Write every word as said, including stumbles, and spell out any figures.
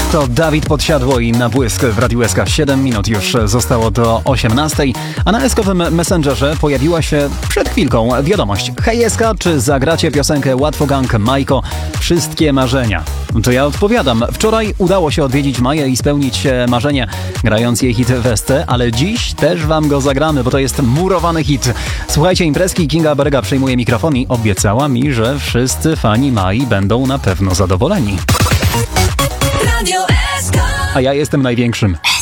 To Dawid Podsiadło i Na Błysk w Radiu S K. siedem minut już zostało do osiemnastej, a na eskowym Messengerze pojawiła się przed chwilką wiadomość. Hej S K, czy zagracie piosenkę Łatwo Gang Majko Wszystkie Marzenia? To ja odpowiadam. Wczoraj udało się odwiedzić Maję i spełnić marzenie, grając jej hit Westę, ale dziś też wam go zagramy, bo to jest murowany hit. Słuchajcie imprezki, Kinga Berga przejmuje mikrofon i obiecała mi, że wszyscy fani Mai będą na pewno zadowoleni. A ja jestem największym.